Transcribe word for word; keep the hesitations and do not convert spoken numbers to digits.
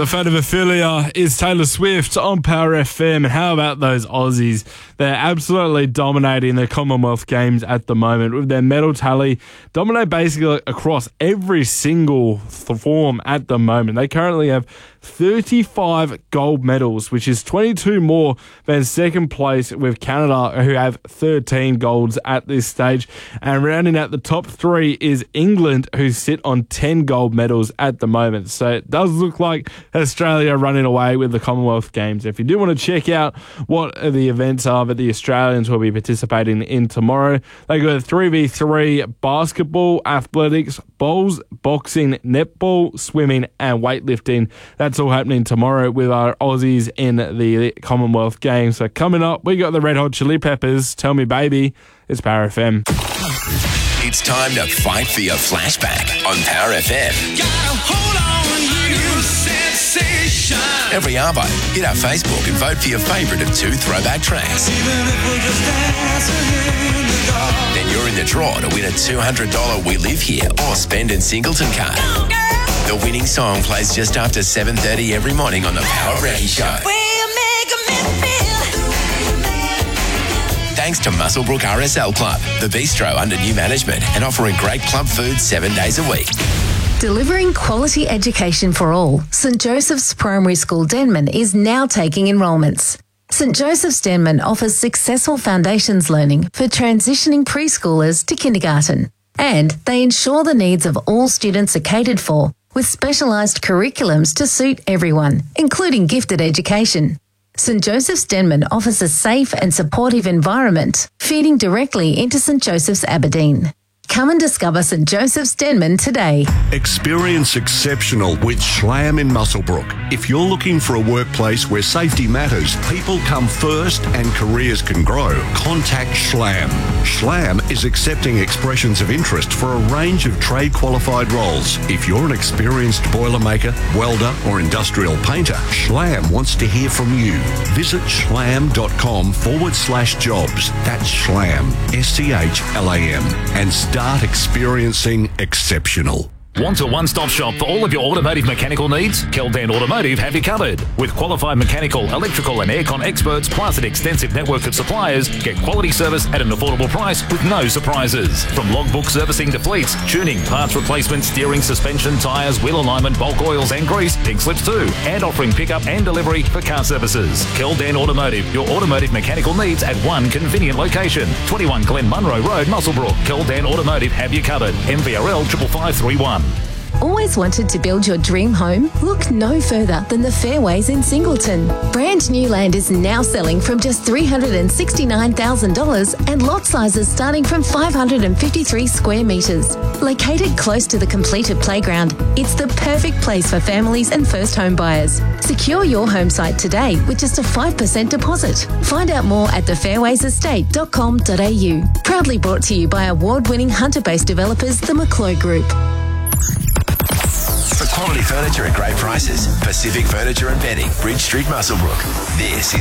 The fate of Ophelia is Taylor Swift on Power F M. And how about those Aussies? They're absolutely dominating the Commonwealth Games at the moment with their medal tally. Dominate basically across every single form at the moment. They currently have thirty-five gold medals, which is twenty-two more than second place with Canada, who have thirteen golds at this stage. And rounding out the top three is England, who sit on ten gold medals at the moment. So it does look like Australia running away with the Commonwealth Games. If you do want to check out what the events are that the Australians will be participating in tomorrow, they go three v three basketball, athletics, bowls, boxing, netball, swimming and weightlifting. That's all happening tomorrow with our Aussies in the Commonwealth Games. So coming up, we got the Red Hot Chili Peppers. Tell Me Baby. It's Power F M. It's time to fight for your flashback on Power F M. Gotta hold on, you sensation. Every arvo, hit our Facebook and vote for your favourite of two throwback tracks. Even if we're just dancing in the dark. Then you're in the draw to win a two hundred dollars We Live Here or Spend in Singleton card. Go, girl. The winning song plays just after seven thirty every morning on the Power Reggie Show. We'll make a feel. Thanks to Muswellbrook R S L Club, the bistro under new management and offering great club food seven days a week. Delivering quality education for all, St Joseph's Primary School Denman is now taking enrolments. St Joseph's Denman offers successful foundations learning for transitioning preschoolers to kindergarten, and they ensure the needs of all students are catered for with specialised curriculums to suit everyone, including gifted education. St Joseph's Denman offers a safe and supportive environment, feeding directly into St Joseph's Aberdeen. Come and discover St Joseph's Denman today. Experience exceptional with Schlam in Muswellbrook. If you're looking for a workplace where safety matters, people come first and careers can grow, contact Schlam. Schlam is accepting expressions of interest for a range of trade-qualified roles. If you're an experienced boilermaker, welder or industrial painter, Schlam wants to hear from you. Visit schlam.com forward slash jobs. That's Schlam, S C H L A M, and start experiencing exceptional. Want a one-stop shop for all of your automotive mechanical needs? Keldan Automotive have you covered. With qualified mechanical, electrical and aircon experts plus an extensive network of suppliers, get quality service at an affordable price with no surprises. From logbook servicing to fleets, tuning, parts replacement, steering, suspension, tyres, wheel alignment, bulk oils and grease, pink slips too, and offering pickup and delivery for car services. Keldan Automotive, your automotive mechanical needs at one convenient location. twenty-one Glen Munro Road, Muswellbrook. Keldan Automotive have you covered. M V R L five five three one. Always wanted to build your dream home? Look no further than the Fairways in Singleton. Brand new land is now selling from just three hundred sixty-nine thousand dollars and lot sizes starting from five hundred fifty-three square metres. Located close to the completed playground, it's the perfect place for families and first home buyers. Secure your home site today with just a five percent deposit. Find out more at the fairways estate dot com dot a u. Proudly brought to you by award-winning Hunter-based developers, the McCloy Group. For quality furniture at great prices, Pacific Furniture and Bedding, Bridge Street, Muswellbrook. This is